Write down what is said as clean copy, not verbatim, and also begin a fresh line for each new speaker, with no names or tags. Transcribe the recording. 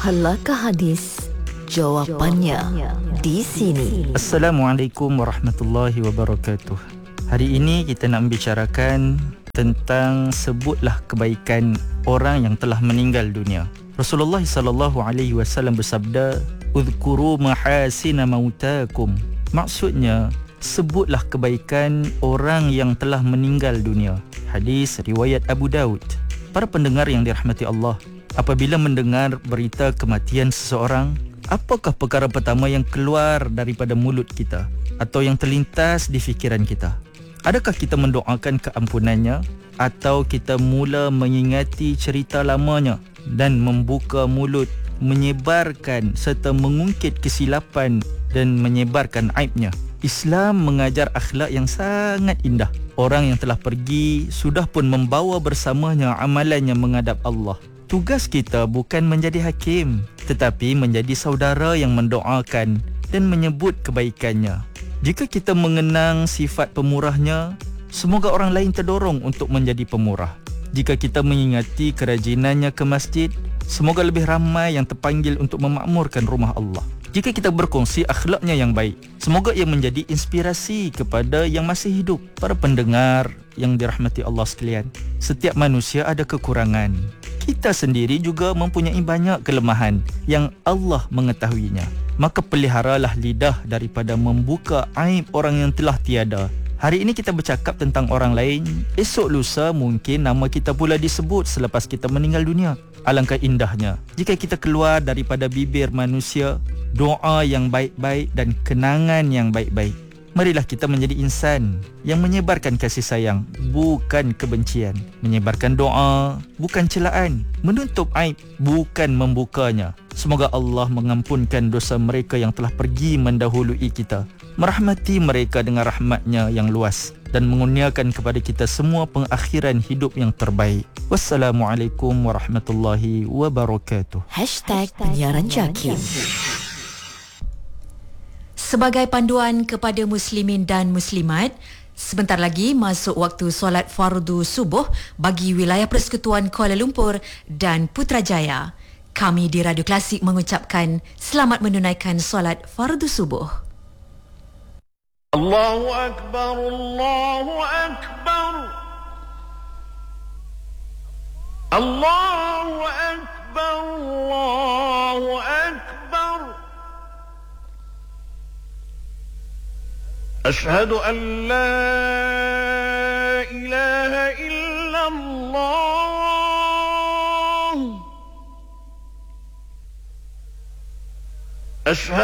Halakah hadis? Jawapannya di sini.
Assalamualaikum warahmatullahi wabarakatuh. Hari ini kita nak membicarakan tentang sebutlah kebaikan orang yang telah meninggal dunia. Rasulullah sallallahu alaihi wasallam bersabda, "Udhkuru mahasina mautakum." Maksudnya, sebutlah kebaikan orang yang telah meninggal dunia. Hadis riwayat Abu Daud. Para pendengar yang dirahmati Allah, apabila mendengar berita kematian seseorang, apakah perkara pertama yang keluar daripada mulut kita atau yang terlintas di fikiran kita? Adakah kita mendoakan keampunannya atau kita mula mengingati cerita lamanya dan membuka mulut, menyebarkan serta mengungkit kesilapan dan menyebarkan aibnya? Islam mengajar akhlak yang sangat indah. Orang yang telah pergi sudah pun membawa bersamanya amalannya menghadap Allah. Tugas kita bukan menjadi hakim, tetapi menjadi saudara yang mendoakan dan menyebut kebaikannya. Jika kita mengenang sifat pemurahnya, semoga orang lain terdorong untuk menjadi pemurah. Jika kita mengingati kerajinannya ke masjid, semoga lebih ramai yang terpanggil untuk memakmurkan rumah Allah. Jika kita berkongsi akhlaknya yang baik, semoga ia menjadi inspirasi kepada yang masih hidup. Para pendengar yang dirahmati Allah sekalian, setiap manusia ada kekurangan. Kita sendiri juga mempunyai banyak kelemahan yang Allah mengetahuinya. Maka peliharalah lidah daripada membuka aib orang yang telah tiada. Hari ini kita bercakap tentang orang lain, esok lusa mungkin nama kita pula disebut selepas kita meninggal dunia. Alangkah indahnya jika kita keluar daripada bibir manusia doa yang baik-baik dan kenangan yang baik-baik. Marilah kita menjadi insan yang menyebarkan kasih sayang, bukan kebencian. Menyebarkan doa, bukan celaan. Menutup aib, bukan membukanya. Semoga Allah mengampunkan dosa mereka yang telah pergi mendahului kita, merahmati mereka dengan rahmatnya yang luas, dan mengurniakan kepada kita semua pengakhiran hidup yang terbaik. Wassalamualaikum warahmatullahi wabarakatuh.
#Penyiaran Jakim.
Sebagai panduan kepada muslimin dan muslimat, sebentar lagi masuk waktu solat fardu subuh bagi wilayah Persekutuan Kuala Lumpur dan Putrajaya. Kami di Radio Klasik mengucapkan selamat menunaikan solat fardu subuh.
Allahu Akbar, Allahu Akbar, Allahu Akbar, Allahu Akbar. أشهد أن لا إله إلا الله. أشهد